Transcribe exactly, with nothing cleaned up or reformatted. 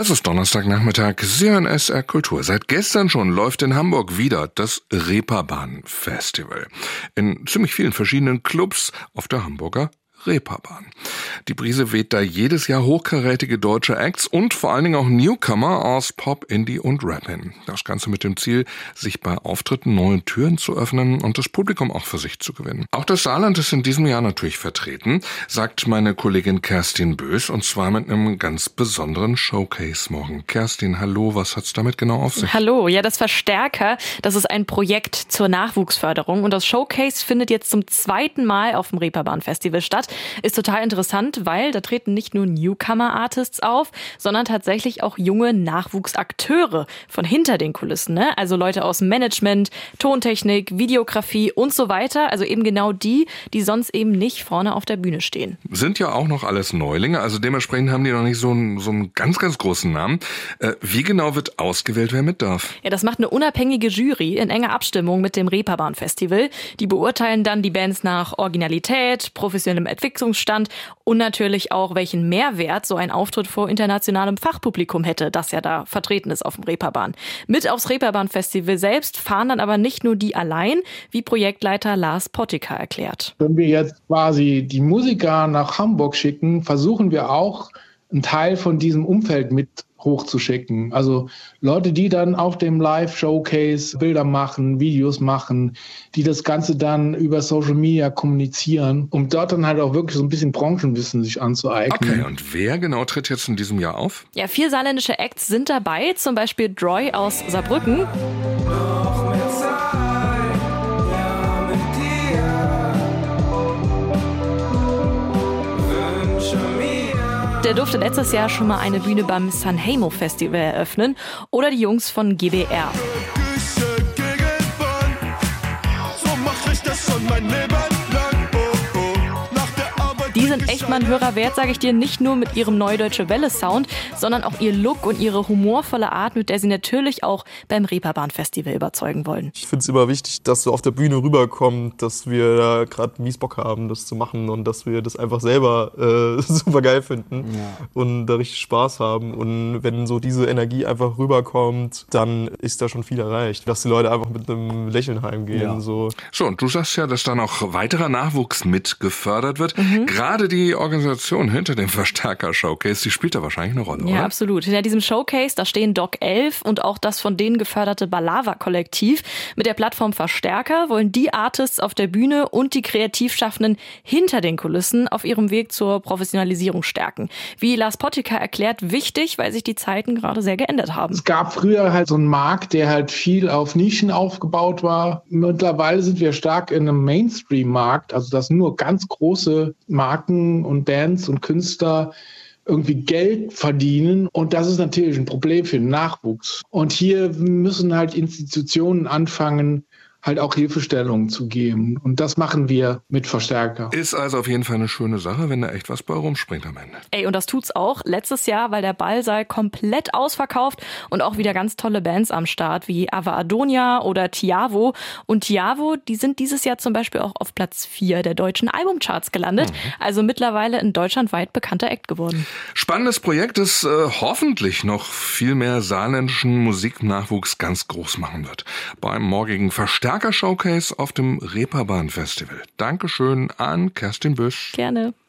Es ist Donnerstagnachmittag, Sie hören S R Kultur. Seit gestern schon läuft in Hamburg wieder das Reeperbahn-Festival. In ziemlich vielen verschiedenen Clubs auf der Hamburger Reeperbahn. Die Brise weht da jedes Jahr hochkarätige deutsche Acts und vor allen Dingen auch Newcomer aus Pop, Indie und Rap hin. Das Ganze mit dem Ziel, sich bei Auftritten neue Türen zu öffnen und das Publikum auch für sich zu gewinnen. Auch das Saarland ist in diesem Jahr natürlich vertreten, sagt meine Kollegin Kerstin Bös, und zwar mit einem ganz besonderen Showcase morgen. Kerstin, hallo, was hat's damit genau auf sich? Hallo, ja, das Verstärker, das ist ein Projekt zur Nachwuchsförderung und das Showcase findet jetzt zum zweiten Mal auf dem Reeperbahn-Festival statt. Ist total interessant, weil da treten nicht nur Newcomer-Artists auf, sondern tatsächlich auch junge Nachwuchsakteure von hinter den Kulissen, ne? Also Leute aus Management, Tontechnik, Videografie und so weiter. Also eben genau die, die sonst eben nicht vorne auf der Bühne stehen. Sind ja auch noch alles Neulinge, also dementsprechend haben die noch nicht so einen, so einen ganz, ganz großen Namen. Äh, wie genau wird ausgewählt, wer mit darf? Ja, das macht eine unabhängige Jury in enger Abstimmung mit dem Reeperbahn-Festival. Die beurteilen dann die Bands nach Originalität, professionellem Entwicklungsstand und natürlich auch, welchen Mehrwert so ein Auftritt vor internationalem Fachpublikum hätte, das ja da vertreten ist auf dem Reeperbahn. Mit aufs Reeperbahn-Festival selbst fahren dann aber nicht nur die allein, wie Projektleiter Lars Pottiker erklärt. Wenn wir jetzt quasi die Musiker nach Hamburg schicken, versuchen wir auch, einen Teil von diesem Umfeld mit hochzuschicken. Also Leute, die dann auf dem Live-Showcase Bilder machen, Videos machen, die das Ganze dann über Social Media kommunizieren, um dort dann halt auch wirklich so ein bisschen Branchenwissen sich anzueignen. Okay, und wer genau tritt jetzt in diesem Jahr auf? Ja, vier saarländische Acts sind dabei, zum Beispiel Droy aus Saarbrücken. Der durfte letztes Jahr schon mal eine Bühne beim Sanremo Festival eröffnen. Oder die Jungs von G B R. Die sind echt mal ein Hörer wert, sage ich dir, nicht nur mit ihrem Neudeutsche Welle-Sound, sondern auch ihr Look und ihre humorvolle Art, mit der sie natürlich auch beim Reeperbahn-Festival überzeugen wollen. Ich finde es immer wichtig, dass so auf der Bühne rüberkommt, dass wir da gerade mies Bock haben, das zu machen und dass wir das einfach selber äh, super geil finden ja. und da richtig Spaß haben. Und wenn so diese Energie einfach rüberkommt, dann ist da schon viel erreicht. Dass die Leute einfach mit einem Lächeln heimgehen. Ja. So. so, und du sagst ja, dass da noch weiterer Nachwuchs mit gefördert wird. Mhm. Gerade die Organisation hinter dem Verstärker-Showcase, die spielt da wahrscheinlich eine Rolle, ja, oder? Ja, absolut. Hinter diesem Showcase, da stehen Doc elf und auch das von denen geförderte Balava-Kollektiv. Mit der Plattform Verstärker wollen die Artists auf der Bühne und die Kreativschaffenden hinter den Kulissen auf ihrem Weg zur Professionalisierung stärken. Wie Lars Pottiker erklärt, wichtig, weil sich die Zeiten gerade sehr geändert haben. Es gab früher halt so einen Markt, der halt viel auf Nischen aufgebaut war. Mittlerweile sind wir stark in einem Mainstream-Markt, also dass nur ganz große Marken und Bands und Künstler irgendwie Geld verdienen. Und das ist natürlich ein Problem für den Nachwuchs. Und hier müssen halt Institutionen anfangen, halt auch Hilfestellungen zu geben. Und das machen wir mit Verstärker. Ist also auf jeden Fall eine schöne Sache, wenn da echt was bei rumspringt am Ende. Ey, und das tut's auch. Letztes Jahr war der Ballsaal komplett ausverkauft und auch wieder ganz tolle Bands am Start, wie Ava Adonia oder Tiavo. Und Tiavo, die sind dieses Jahr zum Beispiel auch auf Platz vier der deutschen Albumcharts gelandet. Mhm. Also mittlerweile ein deutschlandweit bekannter Act geworden. Spannendes Projekt, das äh, hoffentlich noch viel mehr saarländischen Musiknachwuchs ganz groß machen wird. Beim morgigen Verstärker Showcase auf dem Reeperbahn Festival. Dankeschön an Kerstin Büsch. Gerne.